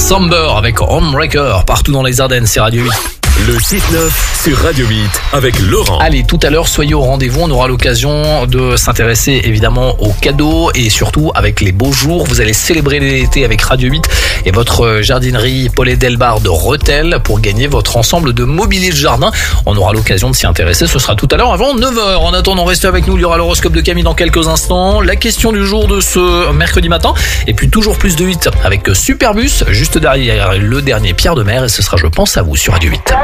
Somber avec Homebreaker partout dans les Ardennes, c'est Radio 8. Le 6-9 sur Radio 8 avec Laurent. Allez, tout à l'heure, soyez au rendez-vous. On aura l'occasion de s'intéresser évidemment aux cadeaux et surtout avec les beaux jours. Vous allez célébrer l'été avec Radio 8 et votre jardinerie Paulet Delbar de Rethel pour gagner votre ensemble de mobilier de jardin. On aura l'occasion de s'y intéresser. Ce sera tout à l'heure avant 9h. En attendant, restez avec nous. Il y aura l'horoscope de Camille dans quelques instants. La question du jour de ce mercredi matin. Et puis toujours plus de 8 avec Superbus juste derrière le dernier Pierre de Mer. Et ce sera, je pense, à vous sur Radio 8.